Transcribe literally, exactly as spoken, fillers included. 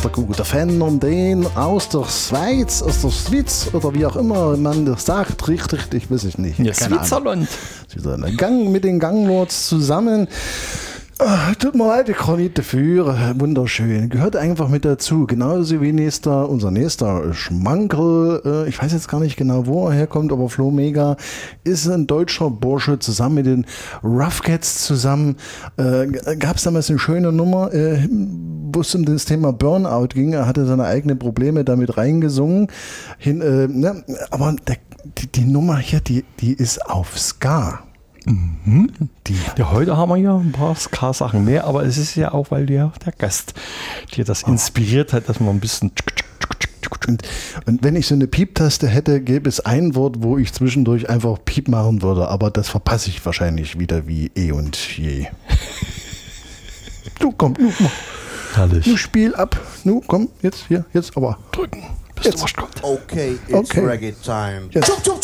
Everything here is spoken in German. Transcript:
der gute Fan und den aus der Schweiz, aus der Schweiz oder wie auch immer man das sagt, richtig, ich weiß es nicht. Ja, Switzerland. Gang mit den Ganglords zusammen. Oh, tut mir leid, ich kann nicht dafür. Wunderschön. Gehört einfach mit dazu. Genauso wie nächster, unser nächster Schmankerl. Ich weiß jetzt gar nicht genau, wo er herkommt, aber Flo Mega ist ein deutscher Bursche zusammen mit den Rough Cats zusammen. Äh, Gab es damals eine schöne Nummer, äh, wo es um das Thema Burnout ging. Er hatte seine eigenen Probleme damit reingesungen. Hin, äh, ne? Aber der, die, die Nummer hier, die, die ist auf Ska. Mhm. Die. Ja, heute haben wir ja ein paar Ska-Sachen mehr, aber es ist ja auch, weil der, der Gast dir das inspiriert hat, dass man ein bisschen. Und, und wenn ich so eine Piep-Taste hätte, gäbe es ein Wort, wo ich zwischendurch einfach Piep machen würde, aber das verpasse ich wahrscheinlich wieder wie eh und je. Du komm, nu, mach. Herrlich. Nu spiel ab. Nu, komm, jetzt hier, jetzt aber drücken. Bis du was kommt. Okay, it's okay. reggae time. Jetzt. Jump, jump,